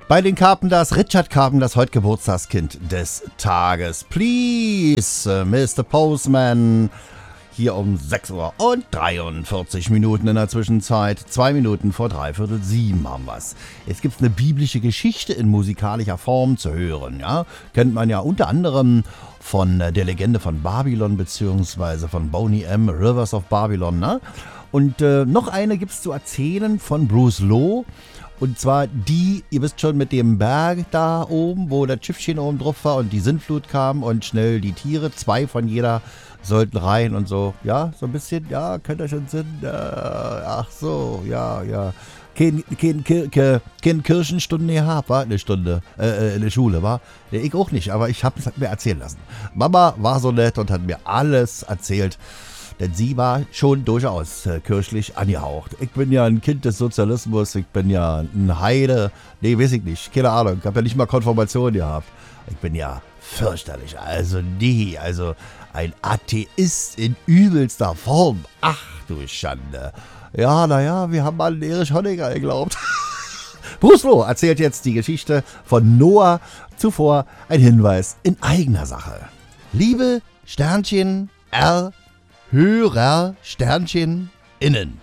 Bei den Carpenters, Richard Carpenters, heute Geburtstagskind des Tages. Please, Mr. Postman. Hier um 6 Uhr und 43 Minuten in der Zwischenzeit. 2 Minuten vor 6:45 haben wir's. Jetzt gibt's eine biblische Geschichte in musikalischer Form zu hören. Ja? Kennt man ja unter anderem von der Legende von Babylon beziehungsweise von Boney M. Rivers of Babylon. Ne? Und noch eine gibt's zu erzählen von Bruce Lowe. Und zwar die, ihr wisst schon, mit dem Berg da oben, wo das Schiffchen oben drauf war und die Sintflut kam und schnell die Tiere, 2 von jeder sollten rein und so. Ja, so ein bisschen, ja, könnt ihr schon Sinn. Ach so, ja. Kein Kirchenstunde gehabt, war eine Stunde, in der Schule, war. Ja, ich auch nicht, aber ich habe es mir erzählen lassen. Mama war so nett und hat mir alles erzählt. Denn sie war schon durchaus kirchlich angehaucht. Ich bin ja ein Kind des Sozialismus, ich bin ja ein Heide. Nee, weiß ich nicht, keine Ahnung, ich habe ja nicht mal Konfirmation gehabt. Ich bin ja fürchterlich, also ein Atheist in übelster Form. Ach du Schande. Ja, naja, wir haben an Erich Honecker geglaubt. Bruce Lowe erzählt jetzt die Geschichte von Noah. Zuvor ein Hinweis in eigener Sache. Liebe Sternchen R. Hörer Sternchen innen.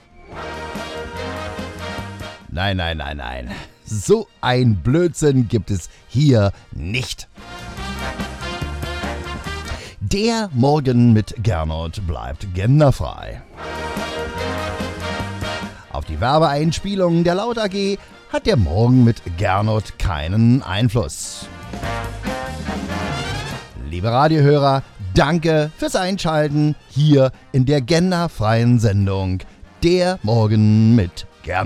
Nein. So ein Blödsinn gibt es hier nicht. Der Morgen mit Gernot bleibt genderfrei. Auf die Werbeeinspielungen der Laut AG hat der Morgen mit Gernot keinen Einfluss. Liebe Radiohörer, danke fürs Einschalten hier in der genderfreien Sendung Der Morgen mit